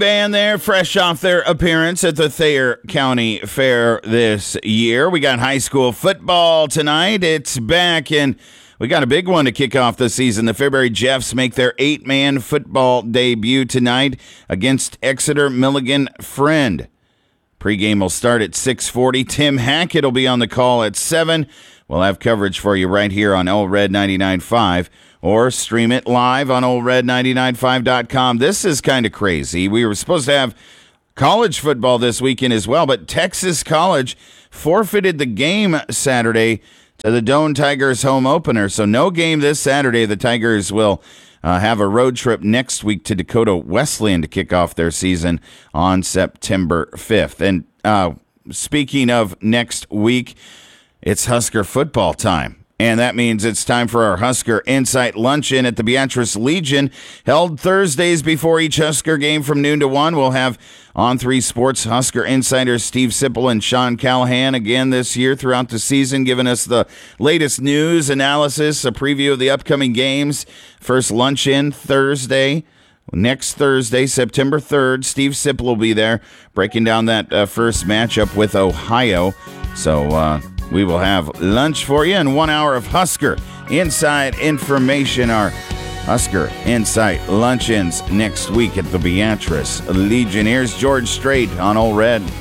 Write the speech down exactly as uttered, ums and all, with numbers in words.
Band there, fresh off their appearance at the Thayer County Fair this year. We got high school football tonight. It's back, and we got a big one to kick off the season. The Fairbury Jeffs make their eight-man football debut tonight against Exeter Milligan Friend. Pre-game will start at six forty. Tim Hackett will be on the call at seven. We'll have coverage for you right here on Old Red ninety-nine point five. Or stream it live on old red ninety-nine five dot com. This is kind of crazy. We were supposed to have college football this weekend as well, but Texas College forfeited the game Saturday to the Doane Tigers home opener. So no game this Saturday. The Tigers will uh, have a road trip next week to Dakota Wesleyan to kick off their season on September fifth. And uh, speaking of next week, it's Husker football time. And that means it's time for our Husker Insight Luncheon at the Beatrice Legion. Held Thursdays before each Husker game from noon to one. We'll have On three Sports Husker insiders Steve Sipple and Sean Callahan again this year throughout the season, giving us the latest news, analysis, a preview of the upcoming games. First luncheon Thursday. Next Thursday, September third, Steve Sipple will be there breaking down that uh, first matchup with Ohio. So, uh... we will have lunch for you and one hour of Husker Inside information. Our Husker Insight Luncheons next week at the Beatrice Legion. Here's George Strait on Old Red.